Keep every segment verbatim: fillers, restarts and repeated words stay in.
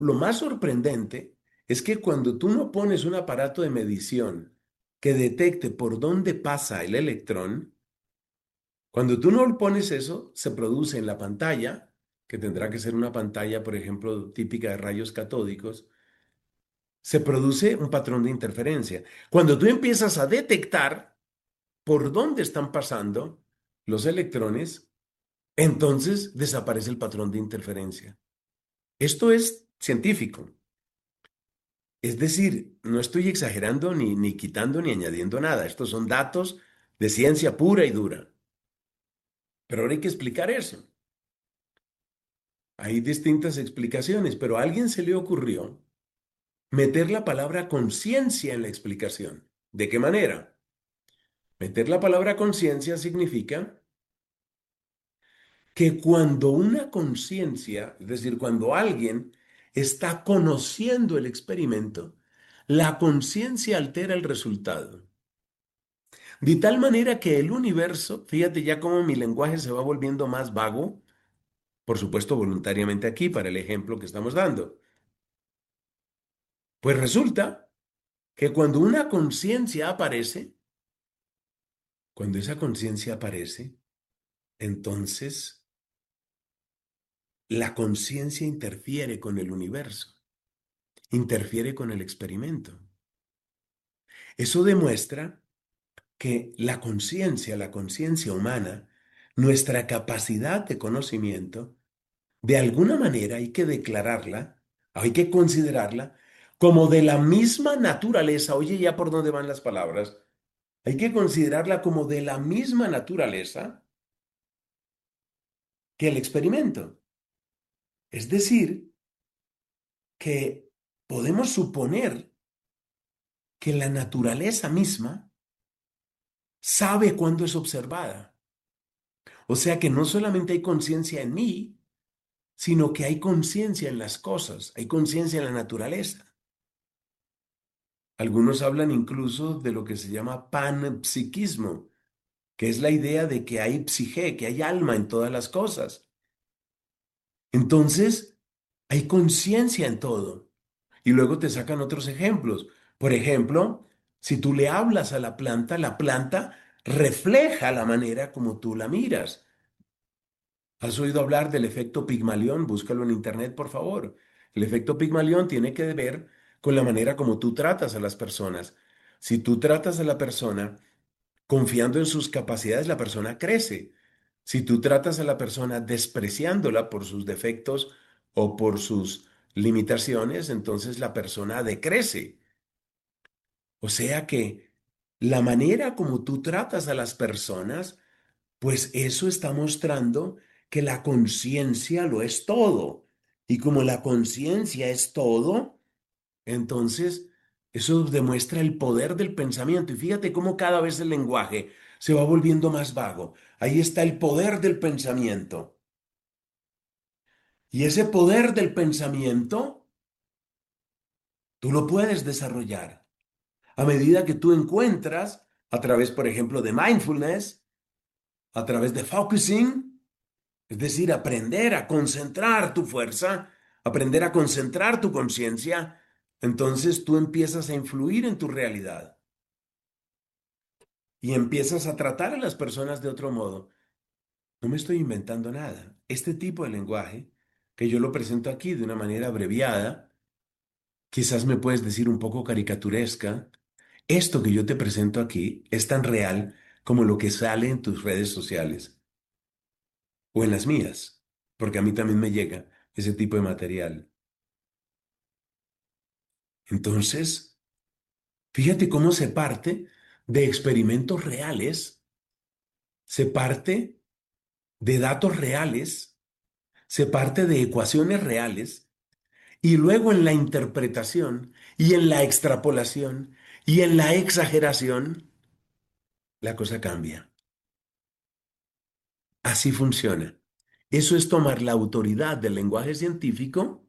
lo más sorprendente es que cuando tú no pones un aparato de medición que detecte por dónde pasa el electrón, cuando tú no pones eso, se produce en la pantalla, que tendrá que ser una pantalla, por ejemplo, típica de rayos catódicos, se produce un patrón de interferencia. Cuando tú empiezas a detectar por dónde están pasando los electrones, entonces desaparece el patrón de interferencia. Esto es científico. Es decir, no estoy exagerando ni, ni quitando ni añadiendo nada. Estos son datos de ciencia pura y dura. Pero ahora hay que explicar eso. Hay distintas explicaciones, pero a alguien se le ocurrió meter la palabra conciencia en la explicación. ¿De qué manera? Meter la palabra conciencia significa que cuando una conciencia, es decir, cuando alguien está conociendo el experimento, la conciencia altera el resultado. De tal manera que el universo, fíjate ya cómo mi lenguaje se va volviendo más vago, por supuesto voluntariamente aquí para el ejemplo que estamos dando. Pues resulta que cuando una conciencia aparece, cuando esa conciencia aparece, entonces la conciencia interfiere con el universo, interfiere con el experimento. Eso demuestra que la conciencia, la conciencia humana, nuestra capacidad de conocimiento, de alguna manera hay que declararla, hay que considerarla como de la misma naturaleza. Oye, ya por dónde van las palabras. Hay que considerarla como de la misma naturaleza que el experimento. Es decir, que podemos suponer que la naturaleza misma sabe cuándo es observada. O sea que no solamente hay conciencia en mí, sino que hay conciencia en las cosas, hay conciencia en la naturaleza. Algunos hablan incluso de lo que se llama panpsiquismo, que es la idea de que hay psique, que hay alma en todas las cosas. Entonces, hay conciencia en todo. Y luego te sacan otros ejemplos. Por ejemplo, si tú le hablas a la planta, la planta refleja la manera como tú la miras. ¿Has oído hablar del efecto Pigmalión? Búscalo en internet, por favor. El efecto Pigmalión tiene que ver con la manera como tú tratas a las personas. Si tú tratas a la persona confiando en sus capacidades, la persona crece. Si tú tratas a la persona despreciándola por sus defectos o por sus limitaciones, entonces la persona decrece. O sea que la manera como tú tratas a las personas, pues eso está mostrando que la conciencia lo es todo. Y como la conciencia es todo, entonces eso demuestra el poder del pensamiento. Y fíjate cómo cada vez el lenguaje se va volviendo más vago. Ahí está el poder del pensamiento. Y ese poder del pensamiento, tú lo puedes desarrollar a medida que tú encuentras, a través, por ejemplo, de mindfulness, a través de focusing, es decir, aprender a concentrar tu fuerza, aprender a concentrar tu conciencia, entonces tú empiezas a influir en tu realidad y empiezas a tratar a las personas de otro modo. No me estoy inventando nada. Este tipo de lenguaje, que yo lo presento aquí de una manera abreviada, quizás me puedes decir un poco caricaturesca, esto que yo te presento aquí es tan real como lo que sale en tus redes sociales o en las mías, porque a mí también me llega ese tipo de material. Entonces, fíjate cómo se parte de experimentos reales, se parte de datos reales, se parte de ecuaciones reales, y luego en la interpretación y en la extrapolación y en la exageración, la cosa cambia. Así funciona. Eso es tomar la autoridad del lenguaje científico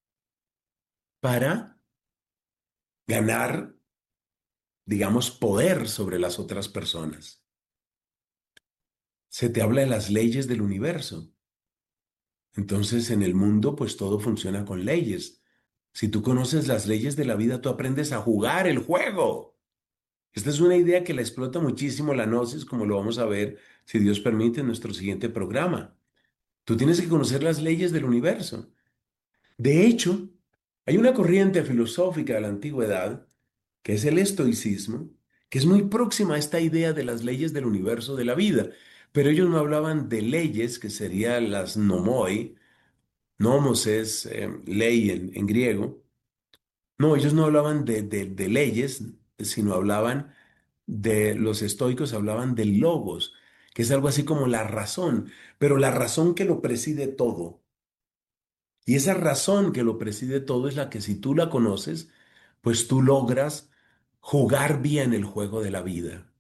para ganar, digamos, poder sobre las otras personas. Se te habla de las leyes del universo. Entonces, en el mundo, pues todo funciona con leyes. Si tú conoces las leyes de la vida, tú aprendes a jugar el juego. Esta es una idea que la explota muchísimo la gnosis, como lo vamos a ver, si Dios permite, en nuestro siguiente programa. Tú tienes que conocer las leyes del universo. De hecho, hay una corriente filosófica de la antigüedad, que es el estoicismo, que es muy próxima a esta idea de las leyes del universo de la vida, pero ellos no hablaban de leyes, que serían las nomoi. Nomos es eh, ley en, en griego. No, ellos no hablaban de, de- de leyes, sino hablaban de, los estoicos hablaban del logos, que es algo así como la razón, pero la razón que lo preside todo. Y esa razón que lo preside todo es la que, si tú la conoces, pues tú logras jugar bien el juego de la vida.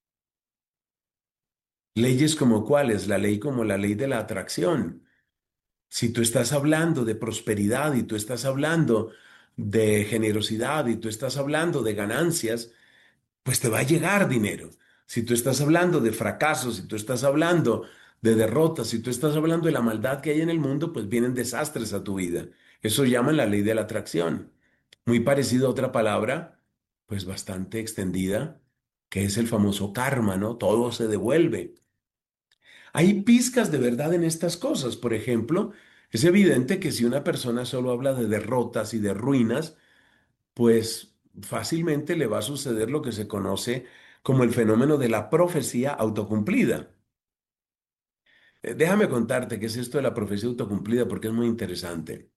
Leyes como cuáles, la ley como la ley de la atracción. Si tú estás hablando de prosperidad y tú estás hablando de generosidad y tú estás hablando de ganancias, pues te va a llegar dinero. Si tú estás hablando de fracasos, si tú estás hablando de derrotas, si tú estás hablando de la maldad que hay en el mundo, pues vienen desastres a tu vida. Eso llaman la ley de la atracción. Muy parecido a otra palabra, pues bastante extendida, que es el famoso karma, ¿no? Todo se devuelve. Hay pizcas de verdad en estas cosas. Por ejemplo, es evidente que si una persona solo habla de derrotas y de ruinas, pues fácilmente le va a suceder lo que se conoce como el fenómeno de la profecía autocumplida. Eh, Déjame contarte qué es esto de la profecía autocumplida porque es muy interesante.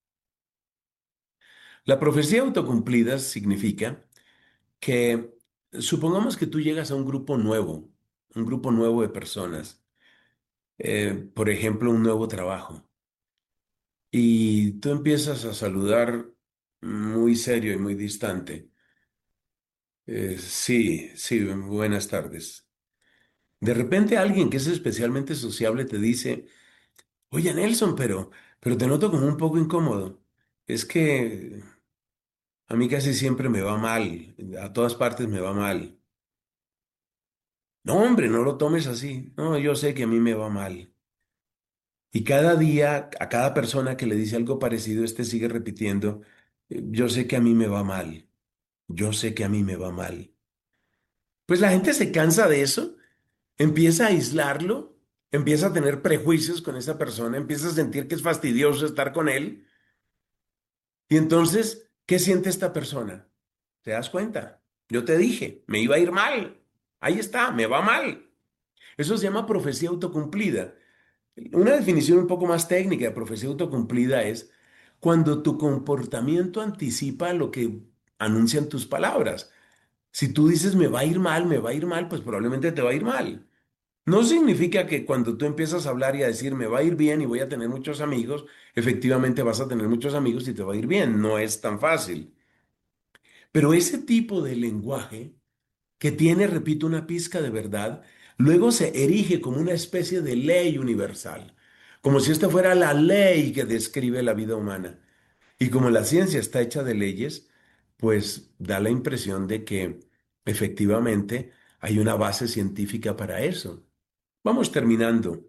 La profecía autocumplida significa que supongamos que tú llegas a un grupo nuevo, un grupo nuevo de personas, eh, por ejemplo, un nuevo trabajo, y tú empiezas a saludar muy serio y muy distante. Eh, sí, sí, buenas tardes. De repente alguien que es especialmente sociable te dice, oye Nelson, pero, pero te noto como un poco incómodo. Es que a mí casi siempre me va mal, a todas partes me va mal. No, hombre, no lo tomes así. No, yo sé que a mí me va mal. Y cada día, a cada persona que le dice algo parecido, este sigue repitiendo, "Eh, yo sé que a mí me va mal, yo sé que a mí me va mal". Pues la gente se cansa de eso, empieza a aislarlo, empieza a tener prejuicios con esa persona, empieza a sentir que es fastidioso estar con él. Y entonces, ¿qué siente esta persona? ¿Te das cuenta? Yo te dije, me iba a ir mal. Ahí está, me va mal. Eso se llama profecía autocumplida. Una definición un poco más técnica de profecía autocumplida es cuando tu comportamiento anticipa lo que anuncian tus palabras. Si tú dices me va a ir mal, me va a ir mal, pues probablemente te va a ir mal. No significa que cuando tú empiezas a hablar y a decir me va a ir bien y voy a tener muchos amigos, efectivamente vas a tener muchos amigos y te va a ir bien. No es tan fácil. Pero ese tipo de lenguaje que tiene, repito, una pizca de verdad, luego se erige como una especie de ley universal, como si esta fuera la ley que describe la vida humana. Y como la ciencia está hecha de leyes, pues da la impresión de que efectivamente hay una base científica para eso. Vamos terminando.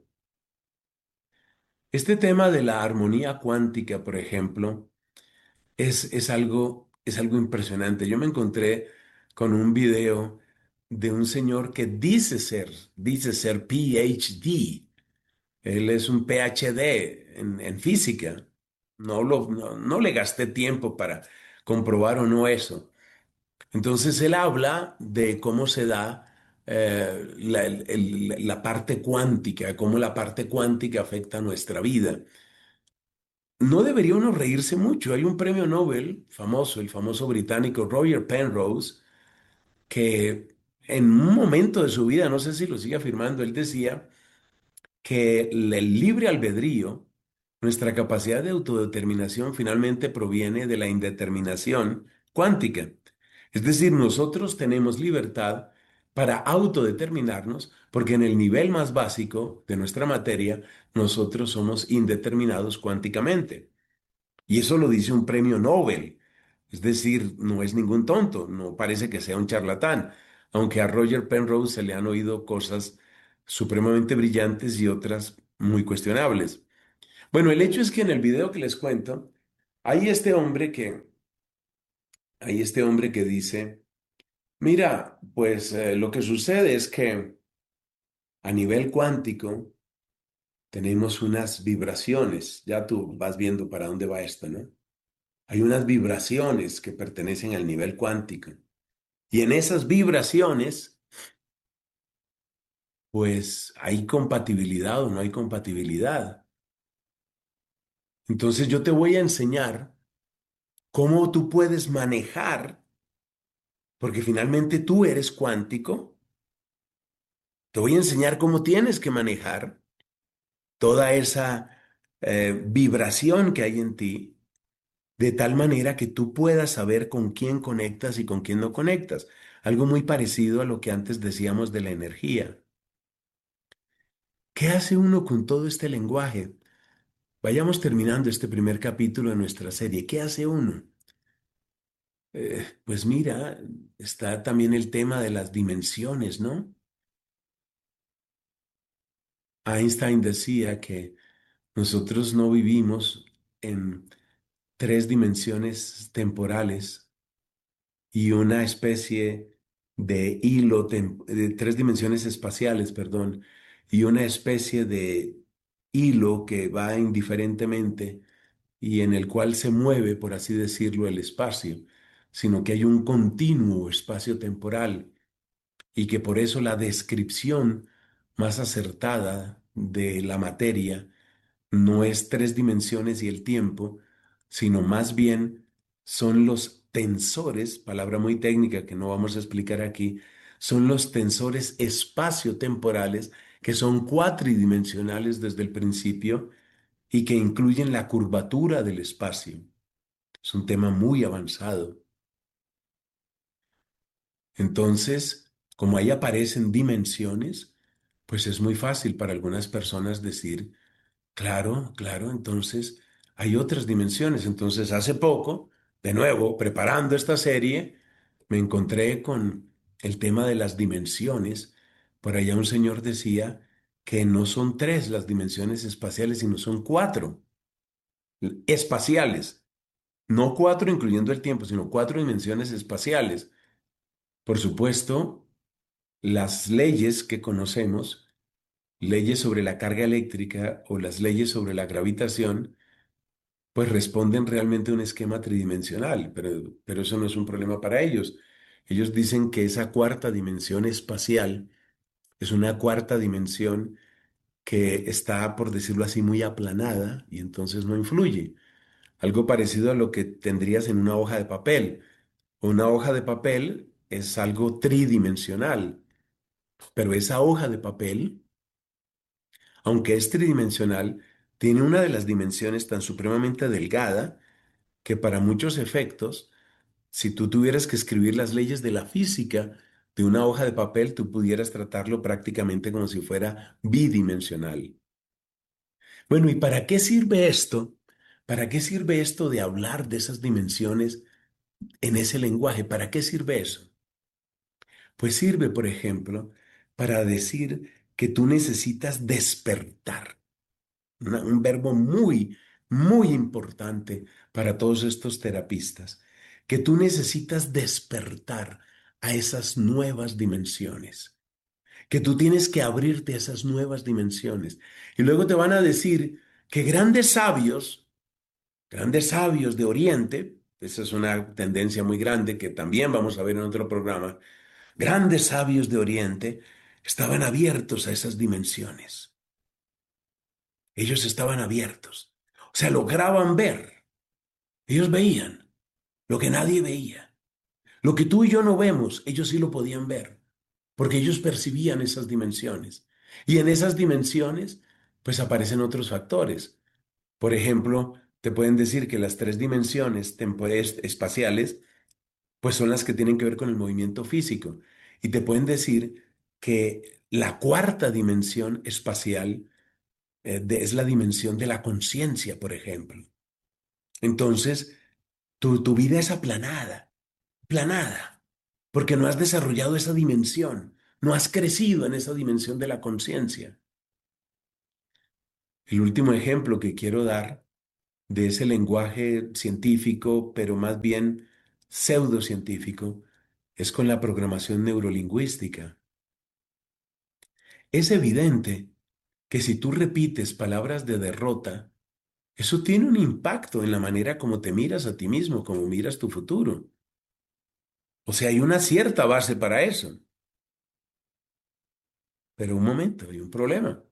Este tema de la armonía cuántica, por ejemplo, es, es algo, es algo impresionante. Yo me encontré con un video de un señor que dice ser, dice ser P H D. Él es un P H D en, en física. No, lo, no, no le gasté tiempo para comprobar o no eso. Entonces él habla de cómo se da eh, la, el- el- la parte cuántica, cómo la parte cuántica afecta a nuestra vida. No debería uno reírse mucho. Hay un premio Nobel famoso, el famoso británico Roger Penrose, que en un momento de su vida, no sé si lo sigue afirmando, él decía que el el libre albedrío, nuestra capacidad de autodeterminación finalmente proviene de la indeterminación cuántica. Es decir, nosotros tenemos libertad para autodeterminarnos porque en el nivel más básico de nuestra materia, nosotros somos indeterminados cuánticamente. Y eso lo dice un premio Nobel. Es decir, no es ningún tonto, no parece que sea un charlatán, aunque a Roger Penrose se le han oído cosas supremamente brillantes y otras muy cuestionables. Bueno, el hecho es que en el video que les cuento, hay este hombre que hay este hombre que dice, mira, pues eh, lo que sucede es que a nivel cuántico tenemos unas vibraciones, ya tú vas viendo para dónde va esto, ¿no? Hay unas vibraciones que pertenecen al nivel cuántico. Y en esas vibraciones, pues hay compatibilidad o no hay compatibilidad. Entonces yo te voy a enseñar cómo tú puedes manejar, porque finalmente tú eres cuántico. Te voy a enseñar cómo tienes que manejar toda esa eh, vibración que hay en ti, de tal manera que tú puedas saber con quién conectas y con quién no conectas. Algo muy parecido a lo que antes decíamos de la energía. ¿Qué hace uno con todo este lenguaje? Vayamos terminando este primer capítulo de nuestra serie. ¿Qué hace uno? Eh, pues mira, está también el tema de las dimensiones, ¿no? Einstein decía que nosotros no vivimos en tres dimensiones temporales y una especie de hilo, tem- de tres dimensiones espaciales, perdón, y una especie de hilo que va indiferentemente y en el cual se mueve, por así decirlo, el espacio, sino que hay un continuo espacio temporal y que por eso la descripción más acertada de la materia no es tres dimensiones y el tiempo, sino más bien son los tensores, palabra muy técnica que no vamos a explicar aquí, son los tensores espaciotemporales que son cuatridimensionales desde el principio y que incluyen la curvatura del espacio. Es un tema muy avanzado. Entonces, como ahí aparecen dimensiones, pues es muy fácil para algunas personas decir, claro, claro, entonces hay otras dimensiones. Entonces, hace poco, de nuevo, preparando esta serie, me encontré con el tema de las dimensiones. Por allá un señor decía que no son tres las dimensiones espaciales, sino son cuatro espaciales. No cuatro incluyendo el tiempo, sino cuatro dimensiones espaciales. Por supuesto, las leyes que conocemos, leyes sobre la carga eléctrica o las leyes sobre la gravitación, pues responden realmente a un esquema tridimensional, pero, pero eso no es un problema para ellos. Ellos dicen que esa cuarta dimensión espacial es una cuarta dimensión que está, por decirlo así, muy aplanada y entonces no influye. Algo parecido a lo que tendrías en una hoja de papel. Una hoja de papel es algo tridimensional, pero esa hoja de papel, aunque es tridimensional, tiene una de las dimensiones tan supremamente delgada que para muchos efectos, si tú tuvieras que escribir las leyes de la física de una hoja de papel, tú pudieras tratarlo prácticamente como si fuera bidimensional. Bueno, ¿y para qué sirve esto? ¿Para qué sirve esto de hablar de esas dimensiones en ese lenguaje? ¿Para qué sirve eso? Pues sirve, por ejemplo, para decir que tú necesitas despertar. Una- un verbo muy, muy importante para todos estos terapistas, que tú necesitas despertar a esas nuevas dimensiones, que tú tienes que abrirte a esas nuevas dimensiones. Y luego te van a decir que grandes sabios, grandes sabios de Oriente, esa es una tendencia muy grande que también vamos a ver en otro programa, grandes sabios de Oriente estaban abiertos a esas dimensiones. Ellos estaban abiertos. O sea, lograban ver. Ellos veían lo que nadie veía. Lo que tú y yo no vemos, ellos sí lo podían ver, porque ellos percibían esas dimensiones. Y en esas dimensiones, pues aparecen otros factores. Por ejemplo, te pueden decir que las tres dimensiones temporales espaciales, pues son las que tienen que ver con el movimiento físico. Y te pueden decir que la cuarta dimensión espacial eh, de- es la dimensión de la conciencia, por ejemplo. Entonces, tu, tu vida es aplanada, planada, porque no has desarrollado esa dimensión, no has crecido en esa dimensión de la conciencia. El último ejemplo que quiero dar de ese lenguaje científico, pero más bien pseudocientífico es con la programación neurolingüística. Es evidente que si tú repites palabras de derrota, eso tiene un impacto en la manera como te miras a ti mismo, como miras tu futuro. O sea, hay una cierta base para eso. Pero un momento, hay un problema.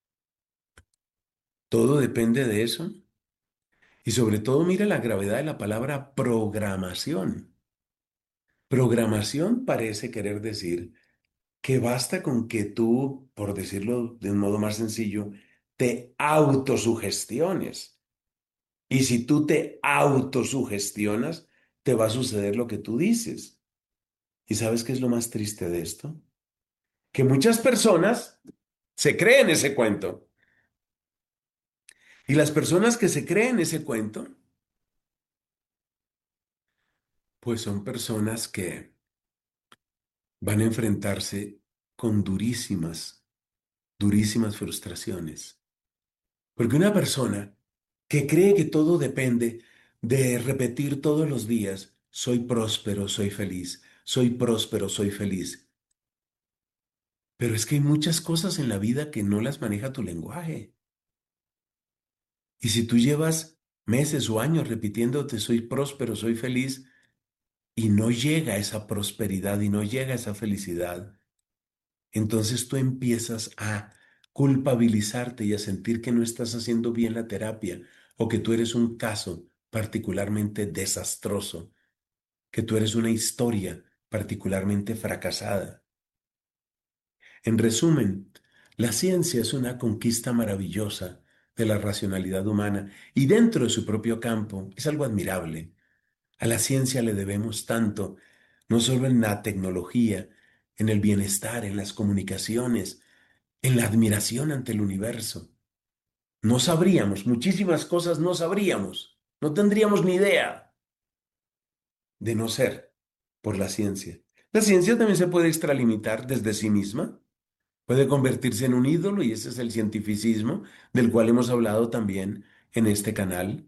Todo depende de eso. Y sobre todo, mira la gravedad de la palabra programación. Programación parece querer decir que basta con que tú, por decirlo de un modo más sencillo, te autosugestiones. Y si tú te autosugestionas, te va a suceder lo que tú dices. ¿Y sabes qué es lo más triste de esto? Que muchas personas se creen ese cuento. Y las personas que se creen ese cuento, pues son personas que van a enfrentarse con durísimas, durísimas frustraciones. Porque una persona que cree que todo depende de repetir todos los días, soy próspero, soy feliz, soy próspero, soy feliz. Pero es que hay muchas cosas en la vida que no las maneja tu lenguaje. Y si tú llevas meses o años repitiéndote soy próspero, soy feliz, y no llega esa prosperidad y no llega esa felicidad, entonces tú empiezas a culpabilizarte y a sentir que no estás haciendo bien la terapia o que tú eres un caso particularmente desastroso, que tú eres una historia particularmente fracasada. En resumen, la ciencia es una conquista maravillosa de la racionalidad humana y dentro de su propio campo es algo admirable. A la ciencia le debemos tanto, no solo en la tecnología, en el bienestar, en las comunicaciones, en la admiración ante el universo. No sabríamos, muchísimas cosas no sabríamos, no tendríamos ni idea de no ser por la ciencia. La ciencia también se puede extralimitar desde sí misma, puede convertirse en un ídolo y ese es el cientificismo del cual hemos hablado también en este canal.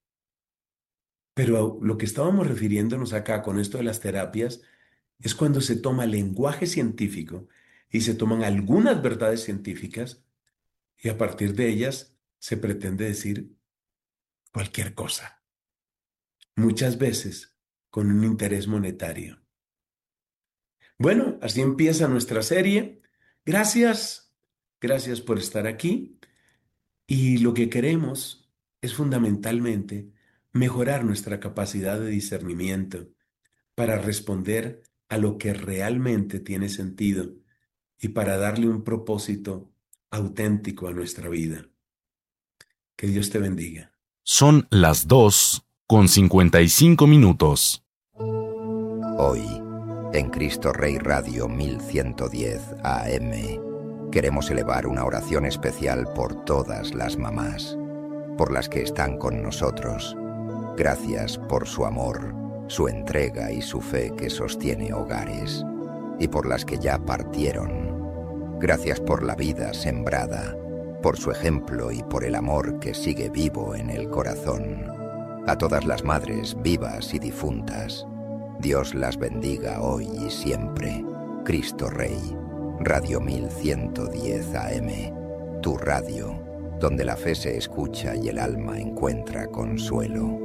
Pero lo que estábamos refiriéndonos acá con esto de las terapias es cuando se toma lenguaje científico y se toman algunas verdades científicas y a partir de ellas se pretende decir cualquier cosa, muchas veces con un interés monetario. Bueno, así empieza nuestra serie. Gracias, gracias por estar aquí y lo que queremos es fundamentalmente mejorar nuestra capacidad de discernimiento para responder a lo que realmente tiene sentido y para darle un propósito auténtico a nuestra vida. Que Dios te bendiga. Son las dos con cincuenta y cinco minutos. Hoy, en Cristo Rey Radio mil ciento diez A M, queremos elevar una oración especial por todas las mamás, por las que están con nosotros. Gracias por su amor, su entrega y su fe que sostiene hogares, y por las que ya partieron. Gracias por la vida sembrada, por su ejemplo y por el amor que sigue vivo en el corazón. A todas las madres vivas y difuntas, Dios las bendiga hoy y siempre. Cristo Rey, Radio mil ciento diez A M, tu radio, donde la fe se escucha y el alma encuentra consuelo.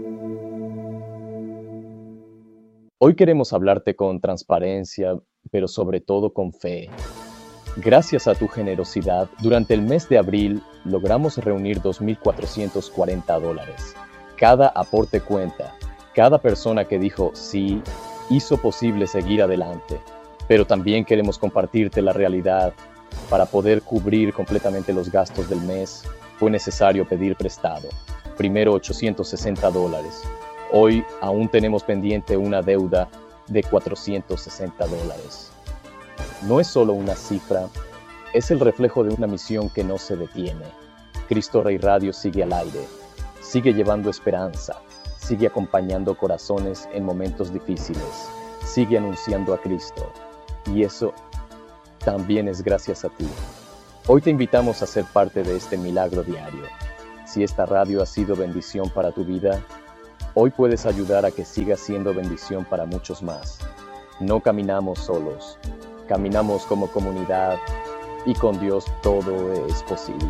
Hoy queremos hablarte con transparencia, pero sobre todo con fe. Gracias a tu generosidad, durante el mes de abril logramos reunir dos mil cuatrocientos cuarenta dólares. Cada aporte cuenta. Cada persona que dijo sí hizo posible seguir adelante. Pero también queremos compartirte la realidad. Para poder cubrir completamente los gastos del mes, fue necesario pedir prestado. Primero ochocientos sesenta dólares. Hoy aún tenemos pendiente una deuda de cuatrocientos sesenta dólares. No es solo una cifra, es el reflejo de una misión que no se detiene. Cristo Rey Radio sigue al aire, sigue llevando esperanza, sigue acompañando corazones en momentos difíciles, sigue anunciando a Cristo. Y eso también es gracias a ti. Hoy te invitamos a ser parte de este milagro diario. Si esta radio ha sido bendición para tu vida, Hoy puedes ayudar a que siga siendo bendición para muchos más. No caminamos solos, caminamos como comunidad y con Dios todo es posible.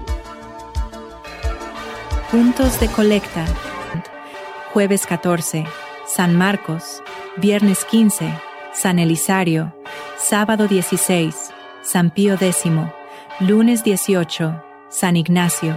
Puntos de colecta. Jueves catorce, San Marcos. Viernes quince, San Elisario. Sábado dieciséis, San Pío X. Lunes dieciocho, San Ignacio.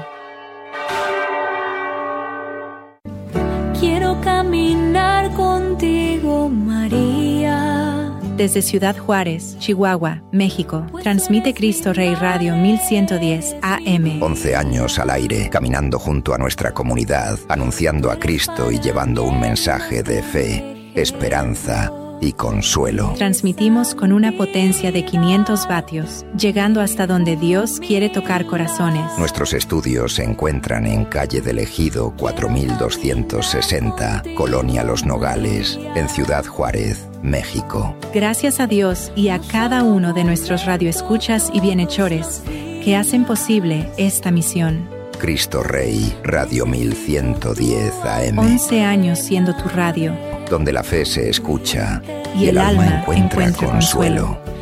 Quiero caminar contigo, María. Desde Ciudad Juárez, Chihuahua, México, transmite Cristo Rey Radio mil ciento diez A M. once años al aire, caminando junto a nuestra comunidad, anunciando a Cristo y llevando un mensaje de fe, esperanza y consuelo. Transmitimos con una potencia de quinientos vatios, llegando hasta donde Dios quiere tocar corazones. Nuestros estudios se encuentran en calle del Ejido cuatro mil doscientos sesenta, Colonia Los Nogales, en Ciudad Juárez, México. Gracias a Dios y a cada uno de nuestros radioescuchas y bienhechores que hacen posible esta misión. Cristo Rey, Radio mil ciento diez A M. once años siendo tu radio. Donde la fe se escucha y, y el, el alma encuentra, encuentra consuelo. consuelo.